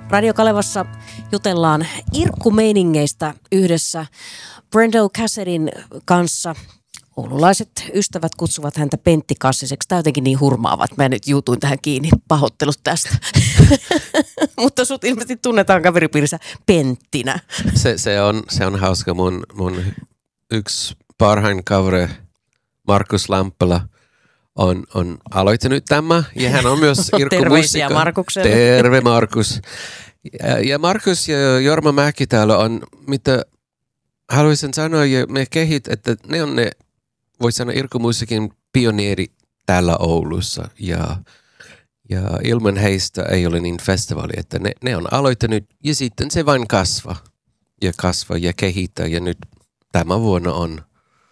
Radio Kalevassa jutellaan irkkumeiningeistä yhdessä Brendo Cassettin kanssa. Oululaiset ystävät kutsuvat häntä Pentti Kassiseksi. Tämä on jotenkin niin hurmaava, että mä nyt juutuin tähän kiinni. Pahoittelut tästä. Mutta sut ilmeisesti tunnetaan kaveripiirissä Penttinä. Se on hauska. Mun yksi parhain kaveri Markus Lamppala on aloittanut tämä. Ja hän on myös irkkummuusikko. Terveisiä Markukselle. Terve Markus. Ja Markus ja Jorma Mäki täällä on, mitä haluaisin sanoa, ja me että ne on ne, voi sanoa, irkkumusiikin pioneeri täällä Oulussa. Ja ilman heistä ei ole niin festivaali, että ne on aloittanut ja sitten se vain kasvaa ja kehittää. Ja nyt tämä vuonna on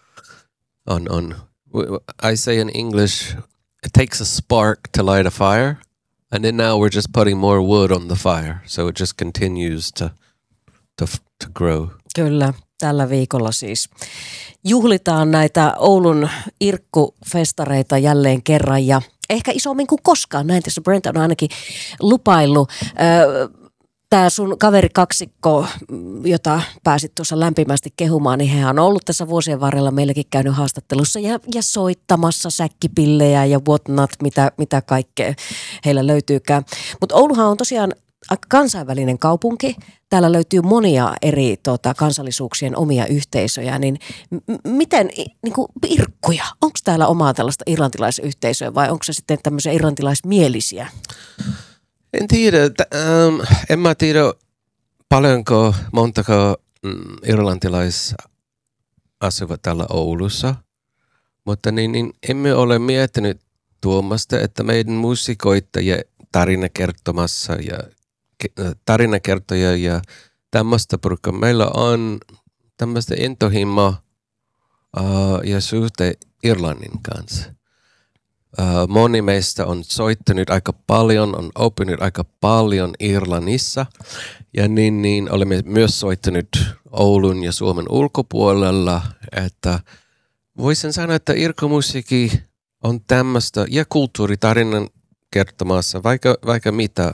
I say in English, it takes a spark to light a fire. And then now we're just putting more wood on the fire. So it just continues to grow. Kyllä, tällä viikolla siis juhlitaan näitä Oulun irkkufestareita jälleen kerran ja ehkä isommin kuin koskaan. Näin tässä Brent on ainakin lupaillut. Tämä sun kaverikaksikko, jota pääsit tuossa lämpimästi kehumaan, niin hehän on ollut tässä vuosien varrella meilläkin käynyt haastattelussa ja soittamassa säkkipillejä ja whatnot, mitä kaikkea heillä löytyykään. Mutta Ouluhan on tosiaan kansainvälinen kaupunki. Täällä löytyy monia eri kansallisuuksien omia yhteisöjä, niin miten niinku irkkuja? Onko täällä omaa tällaista irlantilaisyhteisöä vai onko se sitten tämmöisiä irlantilaismielisiä? En tiedä. En mä tiedä montako irlantilais asuvat täällä Oulussa, mutta niin emme ole miettinyt tuomasta, että meidän muusikoita ja tarinakertoja ja tämmöistä porukkaa. Meillä on tämmöistä intohimoa ja suhte Irlannin kanssa. Moni meistä on soittanut aika paljon, on oppinut aika paljon Irlannissa ja niin olemme myös soittanut Oulun ja Suomen ulkopuolella, että voisin sanoa, että irkkumusiikki on tämmöistä ja kulttuuritarinan kertomassa, vaikka mitä.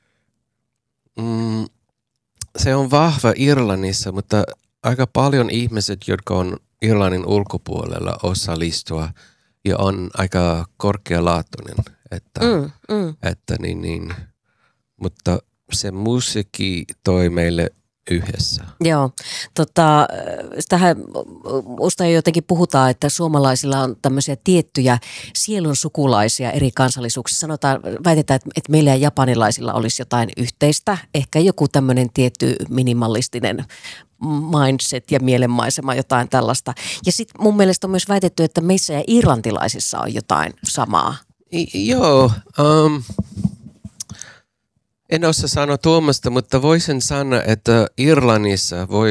Se on vahva Irlannissa, mutta aika paljon ihmiset, jotka on Irlannin ulkopuolella osallistua ja on aika korkealaatuinen, että niin. Mutta se musiikki toi meille yhdessä. Joo, tähän usein jotenkin puhutaan, että suomalaisilla on tämmöisiä tiettyjä sielun sukulaisia eri kansallisuuksissa. Väitetään, että meillä ja japanilaisilla olisi jotain yhteistä, ehkä joku tämmöinen tietty minimalistinen mindset ja mielenmaisema, jotain tällaista. Ja sitten mun mielestä on myös väitetty, että meissä ja irlantilaisissa on jotain samaa. Joo, en osaa sanoa tuomasta, mutta voisin sanoa, että Irlannissa